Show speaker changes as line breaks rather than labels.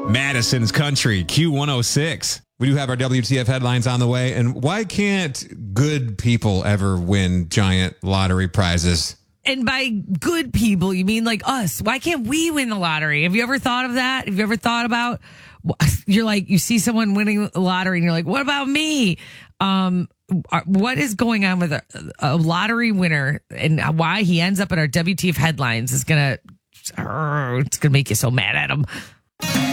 Madison's Country, Q106. We do have our WTF headlines on the way. And why can't good people ever win giant lottery prizes?
And by good people, you mean like us. Why can't we win the lottery? Have you ever thought of that? Have you ever thought about, you're like, you see someone winning the lottery and you're like, what about me? What is going on with a lottery winner and why he ends up in our WTF headlines is it's going to make you so mad at him.